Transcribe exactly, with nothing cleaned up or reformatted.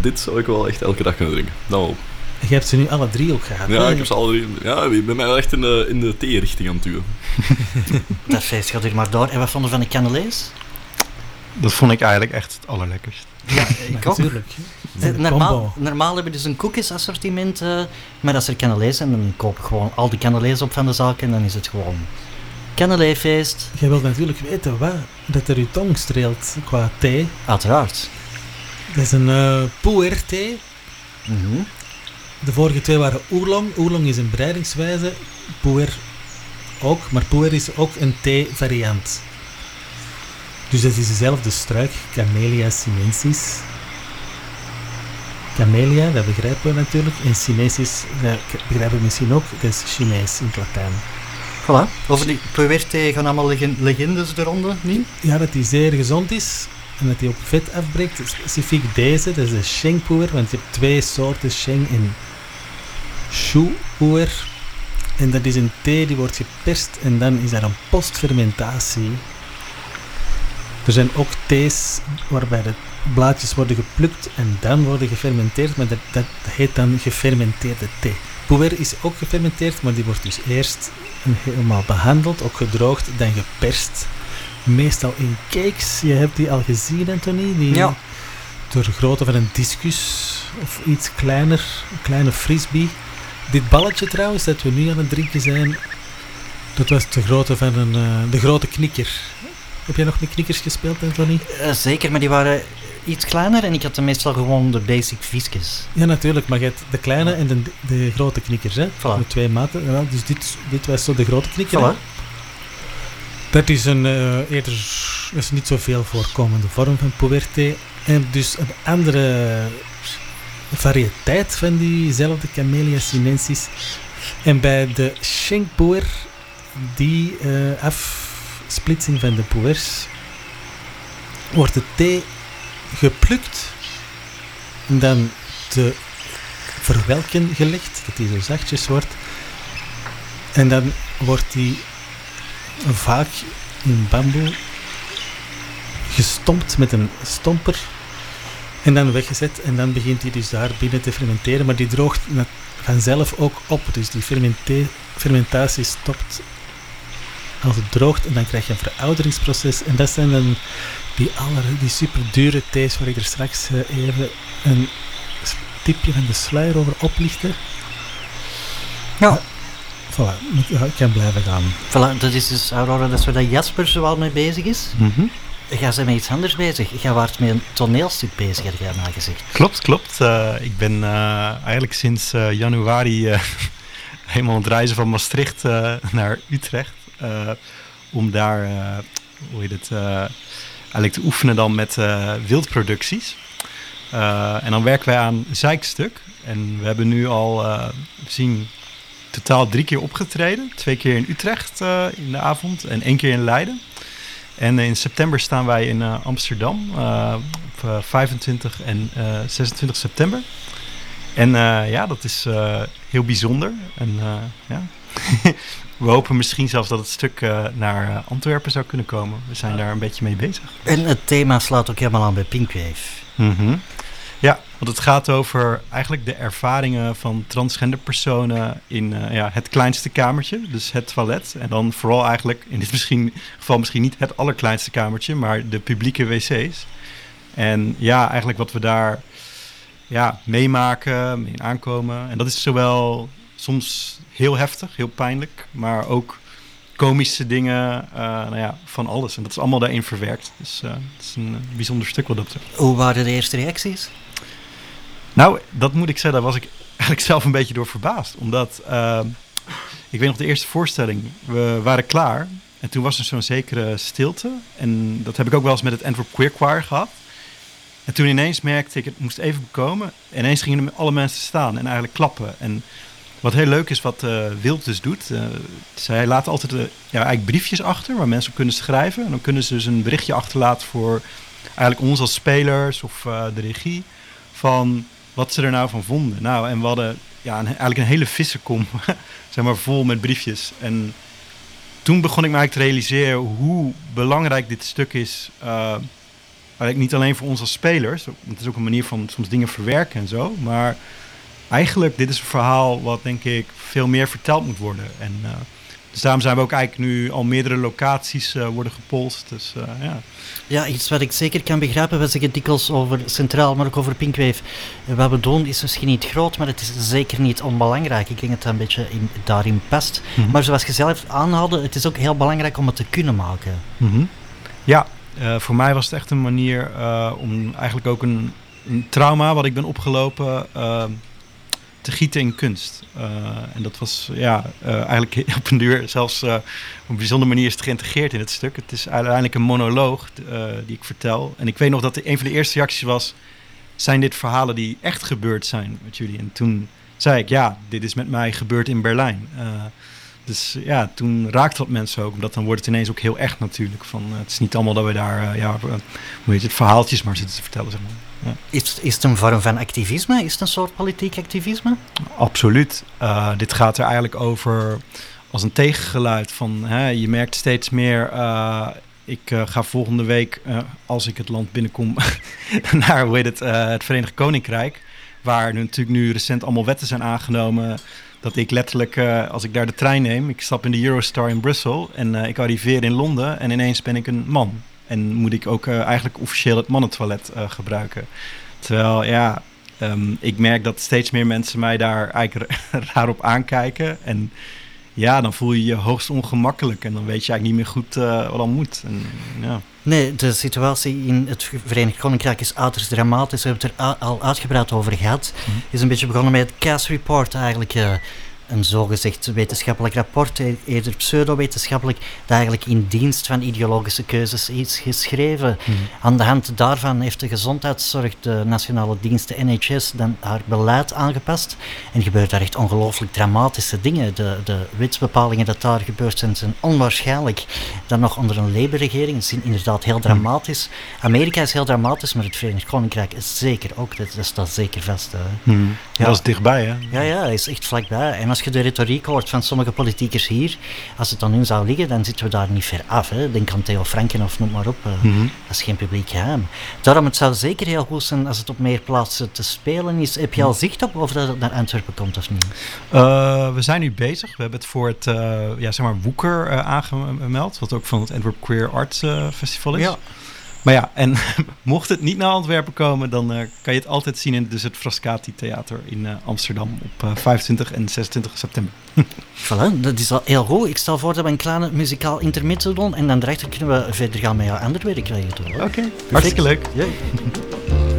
dit zou ik wel echt elke dag kunnen drinken. Dat wel. Je hebt ze nu alle drie ook gehad. Ja, hè? ik heb ze alle drie. Ja, ik ben mij wel echt in de, in de thee-richting aan het duwen. Dat feest gaat hier maar door. En wat vonden we van de cannelés? Dat vond ik eigenlijk echt het allerlekkerst. Ja, ik ook. Natuurlijk. De- normaal, normaal hebben we dus een cookies-assortiment, uh, maar als er cannelés zijn, dan koop ik gewoon al die cannelés op van de zaak en dan is het gewoon cannelé-feest. Jij wilt natuurlijk weten wat dat er je tong streelt qua thee. Uiteraard. Dat is een uh, pu'er-thee. Mm-hmm. De vorige twee waren oolong. Oolong is een breidingswijze. Pu'er ook, maar pu'er is ook een thee-variant. Dus dat is dezelfde struik, Camellia sinensis. Camellia, dat begrijpen we natuurlijk. En sinensis, dat begrijpen we misschien ook, dat is Chinees in het Latijn. Voilà. Over die pu'er-thee gaan allemaal leg- legendes de ronde, niet? Ja, dat die zeer gezond is en dat die ook vet afbreekt. Specifiek deze, dat is de Sheng pu'er, want je hebt twee soorten Sheng en Shu pu'er. En dat is een thee die wordt geperst en dan is er een postfermentatie. Er zijn ook thees waarbij de blaadjes worden geplukt en dan worden gefermenteerd, maar dat, dat heet dan gefermenteerde thee. Pu'er is ook gefermenteerd, maar die wordt dus eerst helemaal behandeld, ook gedroogd, dan geperst. Meestal in cakes. Je hebt die al gezien, Anthony? Die Ja. Door de grootte van een discus of iets kleiner, een kleine frisbee. Dit balletje trouwens, dat we nu aan het drinken zijn, dat was de grootte van een, uh, de grote knikker. Heb jij nog met knikkers gespeeld, Anthony? Uh, zeker, maar die waren iets kleiner en ik had dan meestal gewoon de basic viesjes. Ja, natuurlijk, maar je hebt de kleine en de, de grote knikkers, hè? Voilà. De twee maten. Ja, dus dit, dit was zo de grote knikker. hè? Voilà. Dat is een uh, eerder dat is niet zoveel voorkomende vorm van pu'er-thee. En dus een andere variëteit van diezelfde Camellia sinensis. En bij de Sheng pu'er, die uh, afsplitsing van de pu'ers, wordt de thee geplukt en dan te verwelken gelegd, dat die zo zachtjes wordt. En dan wordt die vaak in bamboe gestompt met een stomper en dan weggezet en dan begint die dus daar binnen te fermenteren, maar die droogt vanzelf ook op, dus die fermente- fermentatie stopt als het droogt en dan krijg je een verouderingsproces en dat zijn dan die, aller, die super dure thees waar ik er straks uh, even een tipje van de sluier over oplichten. Ja. Voilà, ik, ik kan blijven gaan. Voilà, dat is dus, Aurora, dat is waar dat Jasper zoal mee bezig is. Mm-hmm. Ga ze met iets anders bezig? Ga waard met een toneelstuk bezig, heb jij mij gezegd. Klopt, klopt. Uh, ik ben uh, eigenlijk sinds uh, januari uh, helemaal aan het reizen van Maastricht uh, naar Utrecht. Uh, om daar, uh, hoe heet het, uh, eigenlijk te oefenen dan met uh, wildproducties. Uh, en dan werken wij aan Zijkstuk. En we hebben nu al uh, zien totaal drie keer opgetreden. Twee keer in Utrecht uh, in de avond en één keer in Leiden. En in september staan wij in uh, Amsterdam uh, op uh, vijfentwintig en uh, zesentwintig september. En uh, ja, dat is uh, heel bijzonder. En uh, ja, we hopen misschien zelfs dat het stuk uh, naar uh, Antwerpen zou kunnen komen. We zijn daar een beetje mee bezig. En het thema slaat ook helemaal aan bij Pinkwave. Mm-hmm. Ja, want het gaat over eigenlijk de ervaringen van transgender personen in uh, ja, het kleinste kamertje, dus het toilet. En dan vooral eigenlijk, in dit misschien, geval misschien niet het allerkleinste kamertje, maar de publieke wc's. En ja, eigenlijk wat we daar ja, meemaken, mee aankomen. En dat is zowel soms heel heftig, heel pijnlijk, maar ook komische dingen, uh, nou ja, van alles. En dat is allemaal daarin verwerkt. Dus uh, het is een uh, bijzonder stuk wat dat betreft. Hoe waren de eerste reacties? Nou, dat moet ik zeggen, daar was ik eigenlijk zelf een beetje door verbaasd. Omdat, uh, ik weet nog de eerste voorstelling, we waren klaar. En toen was er zo'n zekere stilte. En dat heb ik ook wel eens met het Antwerp Queer Choir gehad. En toen ineens merkte ik, het moest even bekomen. En ineens gingen alle mensen staan en eigenlijk klappen. En wat heel leuk is, wat uh, Wild dus doet. Uh, zij laten altijd uh, ja, eigenlijk briefjes achter waar mensen op kunnen schrijven. En dan kunnen ze dus een berichtje achterlaten voor eigenlijk ons als spelers of uh, de regie. Van wat ze er nou van vonden. Nou, en we hadden ja, een, eigenlijk een hele vissenkom, zeg maar, vol met briefjes. En toen begon ik me eigenlijk te realiseren hoe belangrijk dit stuk is uh, eigenlijk niet alleen voor ons als spelers. Het is ook een manier van soms dingen verwerken en zo. Maar eigenlijk, dit is een verhaal wat denk ik veel meer verteld moet worden. En uh, dus daarom zijn we ook eigenlijk nu al meerdere locaties uh, worden gepolst. Dus uh, ja. Ja, iets wat ik zeker kan begrijpen. We zeggen dikwijls over Centraal, maar ook over Pinkwave. Wat we doen is misschien niet groot, maar het is zeker niet onbelangrijk. Ik denk dat dat een beetje in, daarin past. Mm-hmm. Maar zoals je zelf aanhaalde, het is ook heel belangrijk om het te kunnen maken. Mm-hmm. Ja, uh, voor mij was het echt een manier uh, om eigenlijk ook een, een trauma wat ik ben opgelopen uh, te gieten in kunst. Uh, en dat was ja, uh, eigenlijk op een duur zelfs uh, op een bijzondere manier is het geïntegreerd in het stuk. Het is uiteindelijk een monoloog uh, die ik vertel. En ik weet nog dat de, een van de eerste reacties was, zijn dit verhalen die echt gebeurd zijn met jullie? En toen zei ik, ja, dit is met mij gebeurd in Berlijn. Uh, dus ja, toen raakte dat mensen ook, omdat dan wordt het ineens ook heel echt natuurlijk. Van, uh, het is niet allemaal dat we daar, uh, ja, uh, hoe heet het, verhaaltjes maar zitten te vertellen, zeg maar. Ja. Is, is het een vorm van activisme? Is het een soort politiek activisme? Absoluut. Uh, dit gaat er eigenlijk over als een tegengeluid van, hè, je merkt steeds meer, uh, ik uh, ga volgende week, uh, als ik het land binnenkom, naar hoe heet het, uh, het Verenigd Koninkrijk, waar nu natuurlijk nu recent allemaal wetten zijn aangenomen, dat ik letterlijk, uh, als ik daar de trein neem, ik stap in de Eurostar in Brussel en uh, ik arriveer in Londen en ineens ben ik een man. En moet ik ook uh, eigenlijk officieel het mannentoilet uh, gebruiken. Terwijl, ja, um, ik merk dat steeds meer mensen mij daar eigenlijk raar op aankijken. En ja, dan voel je je hoogst ongemakkelijk. En dan weet je eigenlijk niet meer goed uh, wat dan moet. En, ja. Nee, de situatie in het Verenigd Koninkrijk is uiterst dramatisch. We hebben het er al uitgebreid over gehad. Het mm-hmm. is een beetje begonnen met het Cass Report eigenlijk. Uh, een zogezegd wetenschappelijk rapport, eerder pseudo-wetenschappelijk, dat eigenlijk in dienst van ideologische keuzes is geschreven. Mm. Aan de hand daarvan heeft de gezondheidszorg, de nationale dienst, de N H S, dan haar beleid aangepast. En gebeurt daar echt ongelooflijk dramatische dingen. De, de wetsbepalingen dat daar gebeurd zijn, zijn onwaarschijnlijk. Dan nog onder een Labour-regering, dat is inderdaad heel dramatisch. Amerika is heel dramatisch, maar het Verenigd Koninkrijk is zeker ook, dat, dat staat zeker vast. Mm. Ja, dat is dichtbij, hè? Ja, ja, dat is echt vlakbij. En als je de retoriek hoort van sommige politiekers hier, als het aan hun zou liggen, dan zitten we daar niet ver af. Hè. Denk aan Theo Franken of noem maar op. Uh, mm-hmm. Dat is geen publiek geheim. Daarom, het zou zeker heel goed zijn als het op meer plaatsen te spelen is. Heb je al zicht op of dat het naar Antwerpen komt of niet? Uh, we zijn nu bezig. We hebben het voor het uh, ja, zeg maar Woeker uh, aangemeld, wat ook van het Antwerp Queer Arts uh, Festival is. Ja. Maar ja, en mocht het niet naar Antwerpen komen, dan uh, kan je het altijd zien in dus het Frascati Theater in uh, Amsterdam op uh, vijfentwintig en zesentwintig september. Voilà, dat is al heel goed. Ik stel voor dat we een kleine muzikaal intermezzo doen en dan daarachter kunnen we verder gaan met jouw andere werk krijgen. Oké, okay. Hartstikke leuk. Ja.